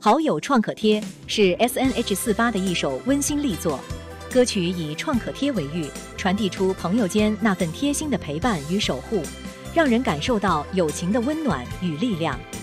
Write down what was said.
好友创可贴是 SNH48 的一首温馨力作，歌曲以创可贴为喻，传递出朋友间那份贴心的陪伴与守护，让人感受到友情的温暖与力量。